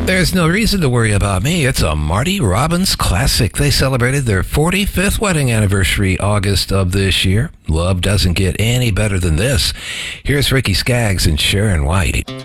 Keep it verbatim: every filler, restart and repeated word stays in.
There's no reason to worry about me. It's a Marty Robbins classic. They celebrated their forty-fifth wedding anniversary August of this year. Love doesn't get any better than this. Here's Ricky Skaggs and Sharon White.